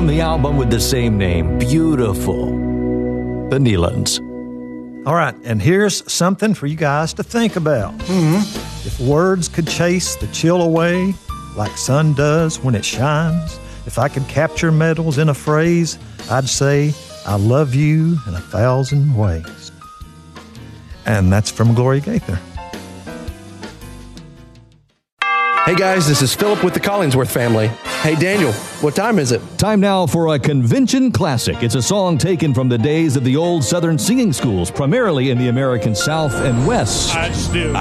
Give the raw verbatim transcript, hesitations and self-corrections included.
from the album with the same name, Beautiful, the Neelands. All right, and here's something for you guys to think about. Mm-hmm. If words could chase the chill away like sun does when it shines, if I could capture metals in a phrase, I'd say, I love you in a thousand ways. And that's from Gloria Gaither. Hey guys, this is Philip with the Collingsworth family. Hey Daniel, what time is it? Time now for a convention classic. It's a song taken from the days of the old Southern singing schools, primarily in the American South and West. I still